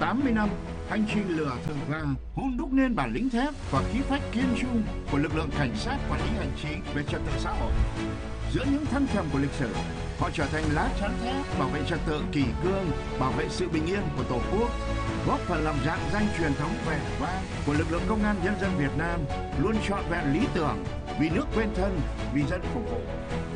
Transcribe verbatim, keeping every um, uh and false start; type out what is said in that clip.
tám mươi năm hành trình lửa thử vàng hun đúc nên bản lĩnh thép và khí phách kiên trung của lực lượng cảnh sát quản lý hành chính về trật tự xã hội. Giữa những thăng trầm của lịch sử, họ trở thành lá chắn thép bảo vệ trật tự kỷ cương, bảo vệ sự bình yên của Tổ quốc, góp phần làm rạng danh truyền thống vẻ vang của lực lượng công an nhân dân Việt Nam, luôn trọn vẹn lý tưởng vì nước quên thân, vì dân phục vụ.